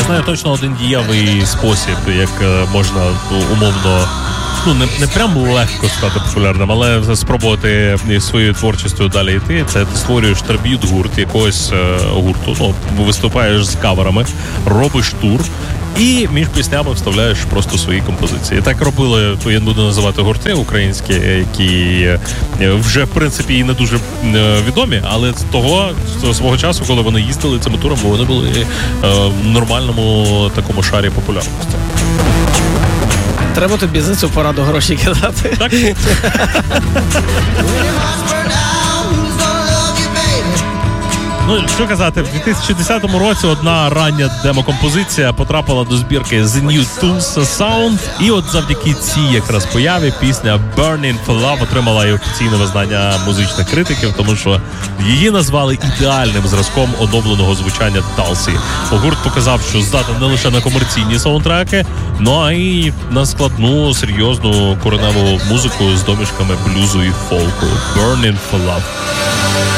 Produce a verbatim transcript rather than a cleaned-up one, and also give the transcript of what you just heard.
знаю точно один дієвий спосіб, як можна умовно, ну, не, не прям легко стати популярним, але спробувати своєю творчістю далі йти. Це ти створюєш триб'ют-гурт якогось е, гурту, ну, виступаєш з каверами, робиш тур і між піснями вставляєш просто свої композиції. Так робили, я буду називати гурти українські, які вже, в принципі, і не дуже відомі, але з того, з свого часу, коли вони їздили цими турами, вони були е, в нормальному такому шарі популярності. Треба тобі за цю пораду гроші кидати. Так. Ну, що казати, в дві тисячі десятому році одна рання демокомпозиція потрапила до збірки The New Tools Sound, і от завдяки цій якраз появі пісня Burning for Love отримала і офіційне визнання музичних критиків, тому що її назвали ідеальним зразком оновленого звучання Талсі. Гурт показав, що здатен не лише на комерційні саундтреки, но й на складну, серйозну кореневу музику з домішками блюзу і фолку. Burning for Love.